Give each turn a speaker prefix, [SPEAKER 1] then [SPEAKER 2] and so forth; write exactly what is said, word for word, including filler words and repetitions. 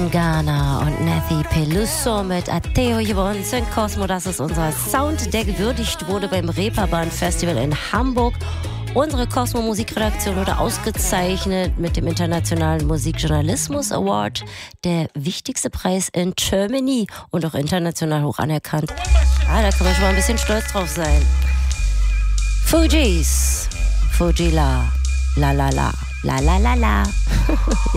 [SPEAKER 1] Tangana und Nathy Peluso mit Ateo gewonnen sind Cosmo. Das ist unser Sound, der gewürdigt wurde beim Reeperbahn Festival in Hamburg. Unsere Cosmo Musikredaktion wurde ausgezeichnet mit dem Internationalen Musikjournalismus Award, der wichtigste Preis in Germany und auch international hoch anerkannt. Ah, da kann man schon mal ein bisschen stolz drauf sein. Fugees, Fujila, la la la, la la la la.